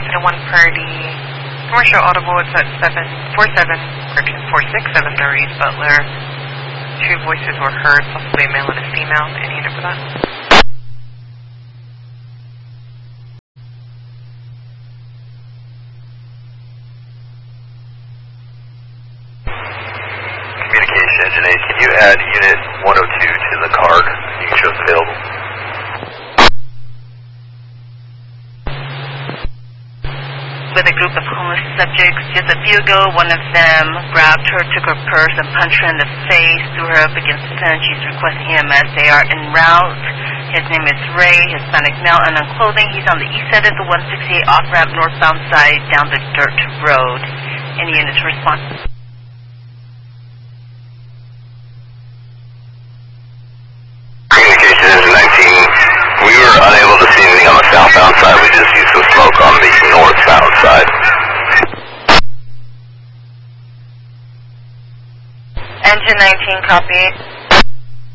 incident 1 Purdy. Commercial audible, it's at 747, 7 East Butler. 2 voices were heard, possibly a male and a female. Any unit for that? Communication Engine 8, can you add Unit 102 to the card? You can show it's available. With a group of homeless subjects. Just a few ago, one of them grabbed her, took her purse, and punched her in the face, threw her up against the fence. She's requesting EMS. They are en route. His name is Ray, Hispanic male, and on clothing. He's on the east side of the 168 off-ramp, northbound side, down the dirt road. Any units respond? Communication Engine 19, we were unable to see anything on the southbound side. We just used some smoke on the northbound side. Engine 19, copy.